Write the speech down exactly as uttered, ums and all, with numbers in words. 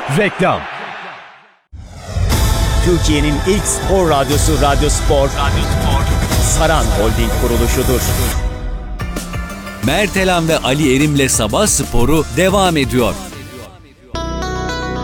Reklam. Türkiye'nin ilk spor radyosu Radyo Spor, Radyo Spor, Saran Holding kuruluşudur. Mertelan ve Ali Erim'le Sabah Sporu devam ediyor.